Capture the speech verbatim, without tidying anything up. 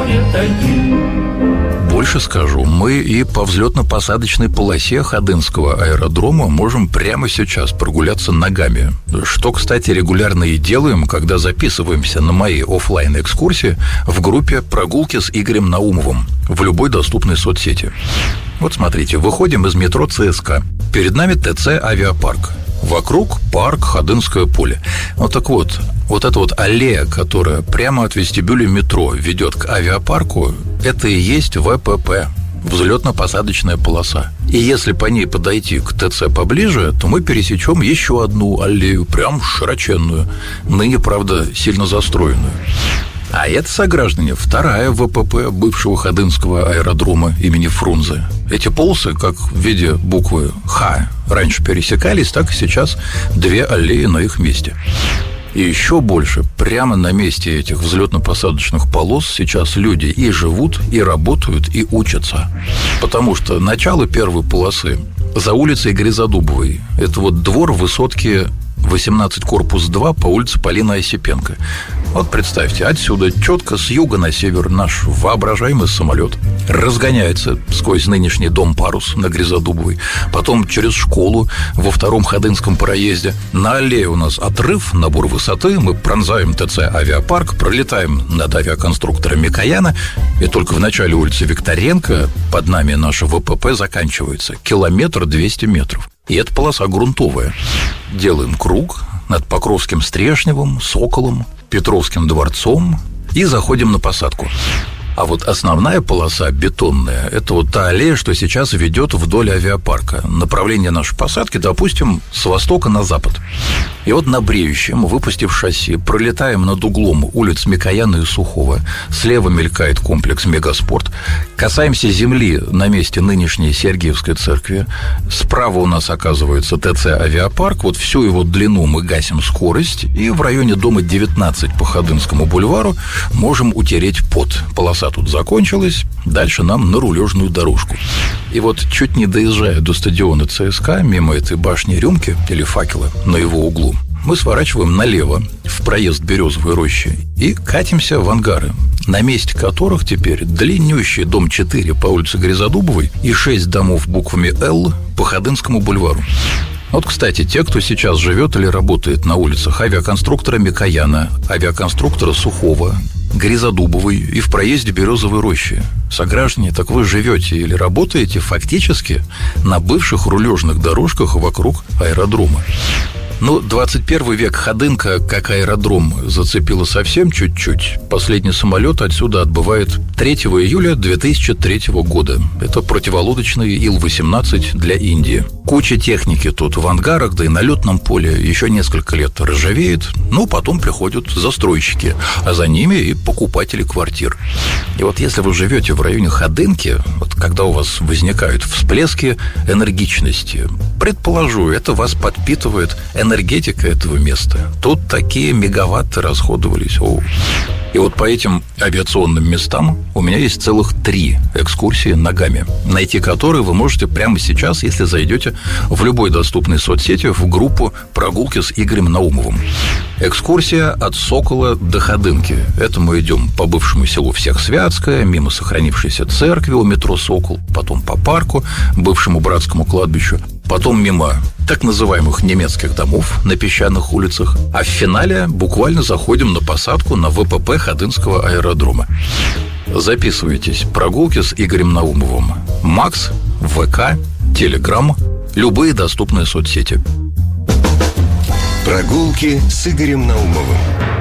ходят одни. Больше скажу, мы и по взлетно-посадочной полосе Ходынского аэродрома можем прямо сейчас прогуляться ногами. Что, кстати, регулярно и делаем, когда записываемся на мои офлайн-экскурсии в группе «Прогулки с Игорем Наумовым» в любой доступной соцсети. Вот смотрите, выходим из метро ЦСКА. Перед нами ТЦ «Авиапарк». Вокруг парк Ходынское поле. Вот так вот, вот эта вот аллея, которая прямо от вестибюля метро ведет к авиапарку, это и есть ВПП, взлетно-посадочная полоса. И если по ней подойти к ТЦ поближе, то мы пересечем еще одну аллею, прям широченную, ныне, правда, сильно застроенную. А это, сограждане, вторая ВПП бывшего Ходынского аэродрома имени Фрунзе. Эти полосы, как в виде буквы «Х» раньше пересекались, так и сейчас две аллеи на их месте. И еще больше, прямо на месте этих взлетно-посадочных полос сейчас люди и живут, и работают, и учатся. Потому что начало первой полосы за улицей Гризодубовой. Это вот двор высотки восемнадцать корпус два по улице Полины Осипенко. Вот представьте, отсюда четко с юга на север наш воображаемый самолет разгоняется сквозь нынешний дом «Парус» на Гризодубовой, потом через школу во втором Ходынском проезде. На аллее у нас отрыв, набор высоты, мы пронзаем ТЦ «Авиапарк», пролетаем над авиаконструктором Микояна, и только в начале улицы Викторенко под нами наша ВПП заканчивается. Километр двести метров. И эта полоса грунтовая. Делаем круг над Покровским Стрешневым, Соколом, Петровским дворцом и заходим на посадку. А вот основная полоса бетонная – это вот та аллея, что сейчас ведет вдоль авиапарка. Направление нашей посадки, допустим, с востока на запад. И вот на бреющем, выпустив шасси, пролетаем над углом улиц Микояна и Сухого. Слева мелькает комплекс «Мегаспорт». Касаемся земли на месте нынешней Сергиевской церкви. Справа у нас оказывается ТЦ «Авиапарк». Вот всю его длину мы гасим скорость. И в районе дома девятнадцать по Ходынскому бульвару можем утереть пот. Полоса тут закончилась, дальше нам на рулежную дорожку. И вот чуть не доезжая до стадиона ЦСКА, мимо этой башни Рюмки или Факела на его углу, мы сворачиваем налево в проезд Березовой рощи и катимся в ангары, на месте которых теперь длиннющий дом четыре по улице Гризодубовой и шесть домов буквами «Л» по Ходынскому бульвару. Вот, кстати, те, кто сейчас живет или работает на улицах авиаконструктора Микояна, авиаконструктора Сухого, Гризодубовой и в проезде Березовой рощи. Сограждане, так вы живете или работаете фактически на бывших рулежных дорожках вокруг аэродрома. Ну, двадцать первый век Ходынка как аэродром зацепило совсем чуть-чуть. Последний самолет отсюда отбывает третьего июля две тысячи третьего года. Это противолодочный Ил восемнадцать для Индии. Куча техники тут в ангарах, да и на летном поле еще несколько лет ржавеет. Ну, потом приходят застройщики, а за ними и покупатели квартир. И вот если вы живете в районе Ходынки, вот когда у вас возникают всплески энергичности, предположу, это вас подпитывает энергетика этого места. Тут такие мегаватты расходовались. О. И вот по этим авиационным местам у меня есть целых три экскурсии ногами, найти которые вы можете прямо сейчас, если зайдете в любой доступной соцсети в группу «Прогулки с Игорем Наумовым». Экскурсия от Сокола до Ходынки. Это мы идем по бывшему селу Всехсвятское, мимо сохранившейся церкви у метро «Сокол», потом по парку, бывшему братскому кладбищу, потом мимо так называемых немецких домов на песчаных улицах, а в финале буквально заходим на посадку на ВПП Ходынского аэродрома. Записывайтесь. Прогулки с Игорем Наумовым. Макс, ВК, Телеграм, любые доступные соцсети. Прогулки с Игорем Наумовым.